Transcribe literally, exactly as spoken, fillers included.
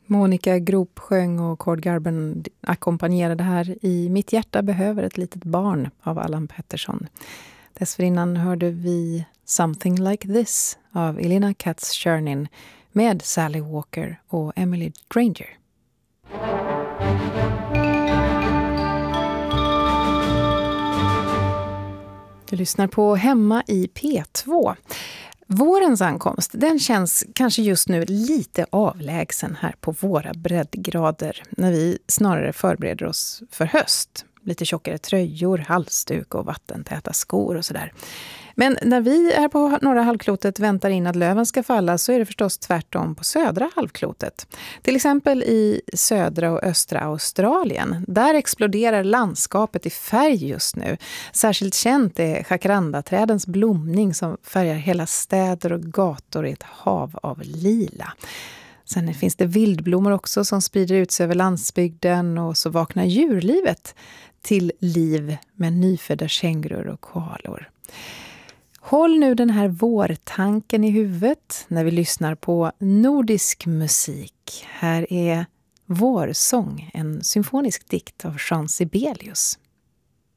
Monica Groop sjöng och Cord Garben ackompanjerade här i Mitt hjärta behöver ett litet barn av Allan Pettersson. Dessförinnan hörde vi Something Like This av Elena Katz-Chernin med Sally Walker och Emily Granger. Du lyssnar på Hemma i P två. Vårens ankomst, den känns kanske just nu lite avlägsen här på våra breddgrader när vi snarare förbereder oss för höst. Lite tjockare tröjor, halsduk och vattentäta skor och sådär. Men när vi är på norra halvklotet väntar in att löven ska falla så är det förstås tvärtom på södra halvklotet. Till exempel i södra och östra Australien. Där exploderar landskapet i färg just nu. Särskilt känt är jacarandaträdens blomning som färgar hela städer och gator i ett hav av lila. Sen finns det vildblommor också som sprider ut sig över landsbygden och så vaknar djurlivet till liv med nyfödda kängurur och koalor. Håll nu den här vårtanken i huvudet när vi lyssnar på nordisk musik. Här är Vårsång, en symfonisk dikt av Jean Sibelius.